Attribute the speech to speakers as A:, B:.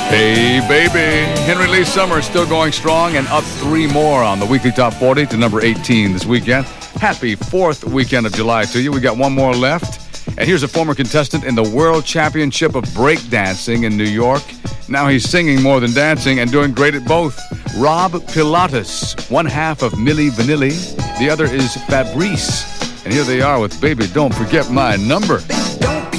A: Hey, baby. Henry Lee Summer is still going strong and up 3 more on the weekly top 40 to number 18 this weekend. Happy 4th weekend of July to you. We got one more left. And here's a former contestant in the World Championship of Breakdancing in New York. Now he's singing more than dancing and doing great at both. Rob Pilatus, one half of Milli Vanilli. The other is Fabrice. And here they are with Baby Don't Forget My Number.